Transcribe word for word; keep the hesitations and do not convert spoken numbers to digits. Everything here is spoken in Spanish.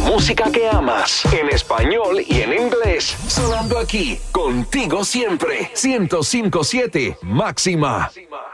música que amas, en español y en inglés, sonando aquí, contigo siempre, ciento cinco punto siete Máxima.